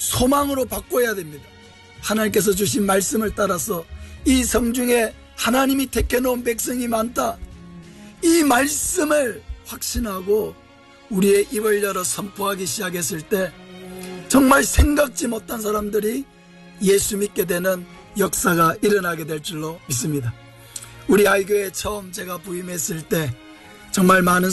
소망으로 바꿔야 됩니다. 하나님께서 주신 말씀을 따라서 이 성중에 하나님이 택해놓은 백성이 많다. 이 말씀을 확신하고 우리의 입을 열어 선포하기 시작했을 때 정말 생각지 못한 사람들이 예수 믿게 되는 역사가 일어나게 될 줄로 믿습니다. 우리 아이교회 처음 제가 부임했을 때 정말 많은